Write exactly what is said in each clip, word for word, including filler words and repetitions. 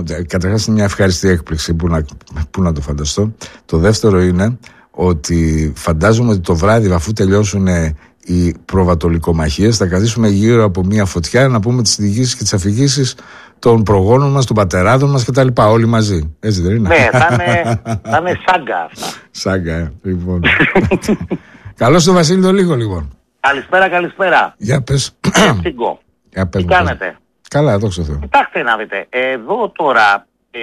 καταρχάς είναι μια ευχάριστη έκπληξη που να, που να το φανταστώ. Το δεύτερο είναι ότι φαντάζομαι ότι το βράδυ, αφού τελειώσουν οι προβατολικομαχίες, θα καθίσουμε γύρω από μια φωτιά να πούμε τις διηγήσεις και τις αφηγήσεις των προγόνων μας, των πατεράδων μας κτλ. Όλοι μαζί. Έτσι δεν είναι? Ναι, θα είναι, θα είναι σάγκα αυτά. Σάγκα, ε, λοιπόν. Καλώς τον Βασίλη το λίγο, λοιπόν. Καλησπέρα, καλησπέρα. Για πες. Για πες. Τι κάνετε? Καλά, δόξα τω Θεώ. Κοιτάξτε να δείτε, εδώ τώρα ε,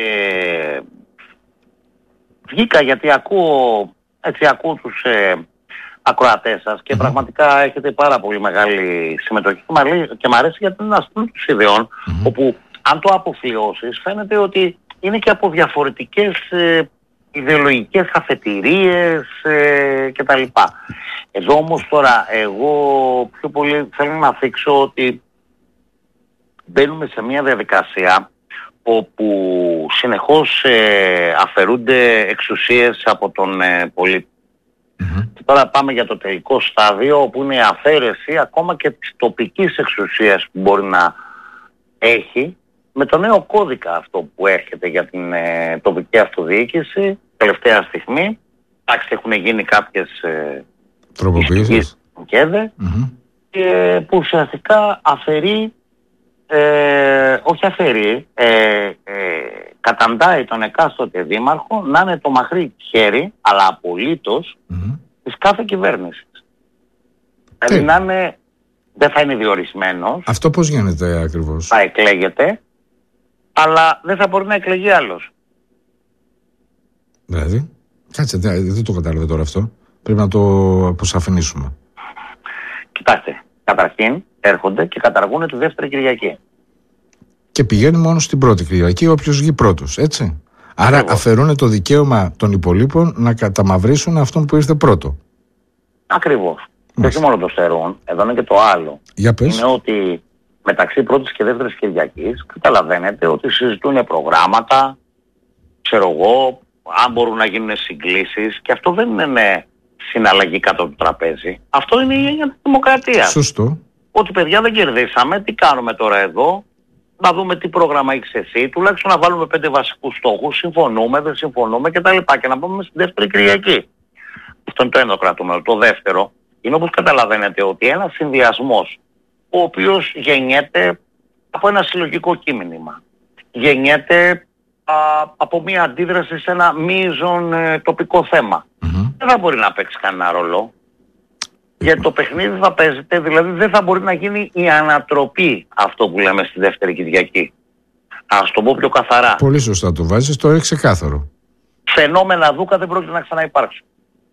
βγήκα γιατί ακούω, έτσι ακούω τους ε, ακροατές σας και mm-hmm. πραγματικά έχετε πάρα πολύ μεγάλη συμμετοχή και μου αρέσει γιατί είναι ένας πλούτος ιδεών mm-hmm. όπου αν το αποφλιώσεις φαίνεται ότι είναι και από διαφορετικές ε, ιδεολογικές αφετηρίες ε, κτλ. Εδώ όμως τώρα εγώ πιο πολύ θέλω να θίξω ότι μπαίνουμε σε μια διαδικασία όπου συνεχώς ε, αφαιρούνται εξουσίες από τον ε, πολίτη. Mm-hmm. Και τώρα πάμε για το τελικό στάδιο όπου είναι η αφαίρεση ακόμα και της τοπικής εξουσίας που μπορεί να έχει με το νέο κώδικα αυτό που έρχεται για την ε, τοπική αυτοδιοίκηση τελευταία στιγμή. Εντάξει, έχουν γίνει κάποιες ε, τροποποιήσεις mm-hmm. και που ουσιαστικά αφαιρεί Ε, όχι αφαιρεί, ε, ε, καταντάει τον εκάστοτε δήμαρχο να είναι το μαχρί χέρι, αλλά απολύτως, mm-hmm. της κάθε κυβέρνησης. Δηλαδή να είναι, δεν θα είναι διορισμένος. Αυτό πώς γίνεται ακριβώς? Θα εκλέγεται, αλλά δεν θα μπορεί να εκλεγεί άλλος. Δηλαδή, κάτσε, δεν, δεν το κατάλαβε τώρα αυτό. Πρέπει να το αποσαφηνίσουμε. Κοιτάξτε, καταρχήν έρχονται και καταργούν τη δεύτερη Κυριακή. Και πηγαίνει μόνο στην πρώτη Κυριακή όποιος βγει πρώτος, έτσι. Άρα Ακριβώς. αφαιρούν το δικαίωμα των υπολείπων να καταμαυρίσουν αυτόν που ήρθε πρώτο. Ακριβώς. Και όχι μόνο το στερούν, εδώ είναι και το άλλο. Για πες. Είναι ότι μεταξύ πρώτης και δεύτερης Κυριακής καταλαβαίνετε ότι συζητούν προγράμματα, ξέρω εγώ, αν μπορούν να γίνουν συγκλήσεις και αυτό δεν είναι συναλλαγή κάτω του τραπέζι. Αυτό είναι η έννοια της δημοκρατίας. Σωστό. Ότι παιδιά δεν κερδίσαμε, τι κάνουμε τώρα εδώ, να δούμε τι πρόγραμμα έχεις εσύ, τουλάχιστον να βάλουμε πέντε βασικούς στόχους, συμφωνούμε, δεν συμφωνούμε κτλ. Και να πάμε στη δεύτερη Κυριακή. Αυτό είναι το ένα κρατούμενο. Το δεύτερο είναι όπως καταλαβαίνετε ότι ένας συνδυασμός ο οποίος γεννιέται από ένα συλλογικό κείμενημα. Γεννιέται α, από μια αντίδραση σε ένα μείζον ε, τοπικό θέμα. Mm-hmm. Δεν θα μπορεί να παίξει κανένα ρόλο. Γιατί το παιχνίδι θα παίζεται, δηλαδή δεν θα μπορεί να γίνει η ανατροπή αυτό που λέμε στη δεύτερη Κυριακή. Ας το πω πιο καθαρά. Πολύ σωστά το βάζεις, το έχει ξεκάθαρο. Φαινόμενα δούκα δεν πρόκειται να ξαναυπάρξουν.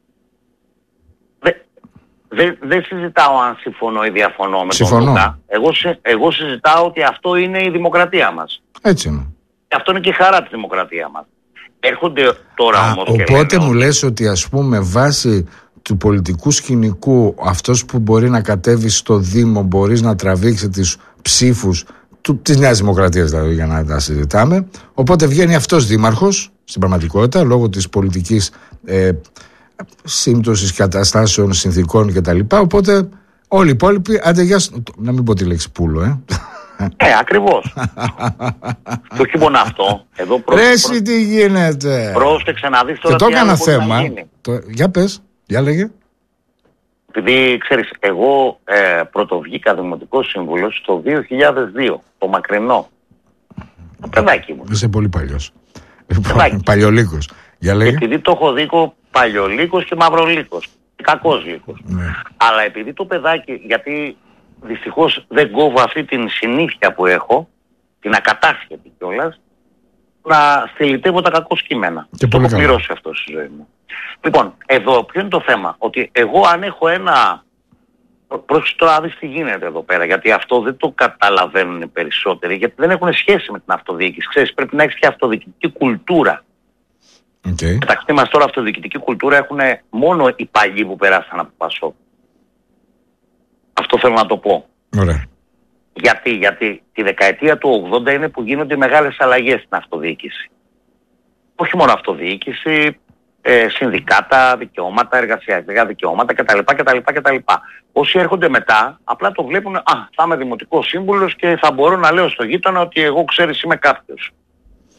Δεν δε, δε συζητάω αν συμφωνώ ή διαφωνώ με συμφωνώ. τον Δούκα. Εγώ, εγώ συζητάω ότι αυτό είναι η δημοκρατία μας. Έτσι είναι. Και αυτό είναι και η χαρά της δημοκρατία μας. Έρχονται τώρα Α, όμως οπότε και λένε μου ότι... λες ότι ας πούμε βάσει του πολιτικού σκηνικού αυτός που μπορεί να κατέβει στο Δήμο μπορείς να τραβήξει τις ψήφους του, της Νέας Δημοκρατίας δηλαδή για να τα συζητάμε, οπότε βγαίνει αυτός δήμαρχος στην πραγματικότητα λόγω της πολιτικής ε, σύμπτωσης καταστάσεων, συνθήκων κτλ. Οπότε όλοι οι υπόλοιποι άντε για, να μην πω τη λέξη πούλο ε. Ε, ακριβώς. Και όχι μόνο αυτό. Εδώ πρόσεξε, Ρέση τι γίνεται. Πρόσεξε να δεις τώρα και το τι έκανα άλλο θέμα. Το, για πες, για λέγε. Επειδή ξέρεις, εγώ ε, πρωτοβγήκα δημοτικός σύμβουλος το δύο χιλιάδες δύο, το μακρινό. Το παιδάκι μου. Είσαι πολύ παλιός. Παλιολίκος. Για λέγε. Επειδή το έχω δίκο παλιολίκος και μαυρολίκος. Κακός λύκος. Ναι. Αλλά επειδή το παιδάκι, γιατί δυστυχώς δεν κόβω αυτή την συνήθεια που έχω, την ακατάσχετη κιόλας, να στυλιτεύω τα κακό κείμενα. Και το έχω πληρώσει αυτό στη ζωή μου. Λοιπόν, εδώ ποιο είναι το θέμα, ότι εγώ αν έχω ένα... Πρόσεχε τώρα να δεις τι γίνεται εδώ πέρα, γιατί αυτό δεν το καταλαβαίνουν οι περισσότεροι, γιατί δεν έχουν σχέση με την αυτοδιοίκηση. Ξέρεις, πρέπει να έχεις και αυτοδιοικητική κουλτούρα. Okay. Μεταξύ μας τώρα αυτοδιοικητική κουλτούρα έχουν μόνο οι παλιοί που περάσαν από Πασόκ. Αυτό θέλω να το πω. Ωραία. Γιατί, γιατί τη δεκαετία του ογδόντα είναι που γίνονται μεγάλες αλλαγές στην αυτοδιοίκηση. Όχι μόνο αυτοδιοίκηση, ε, συνδικάτα, δικαιώματα, εργασιακά δικαιώματα κτλ. κτλ, κτλ. Όσοι έρχονται μετά, απλά το βλέπουν, α, θα είμαι δημοτικός σύμβουλος και θα μπορώ να λέω στο γείτονα ότι εγώ ξέρεις είμαι κάποιος.